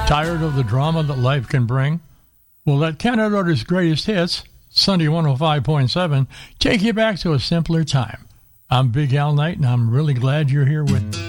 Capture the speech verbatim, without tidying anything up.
Tired of the drama that life can bring? Well, let Canada's greatest hits, Sunday one oh five point seven, take you back to a simpler time. I'm Big Al Knight, and I'm really glad you're here with me.